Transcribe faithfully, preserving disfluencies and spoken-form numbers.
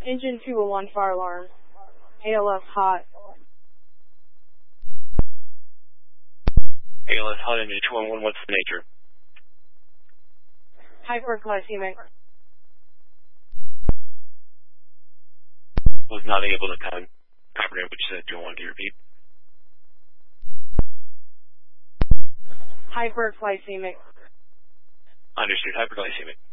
Engine two oh one fire alarm. A L S hot. A L S hot engine two one one, what's the nature? Hyperglycemic. Was not able to kind of comprehend what you said. Do you want to repeat? Hyperglycemic. Understood. Hyperglycemic.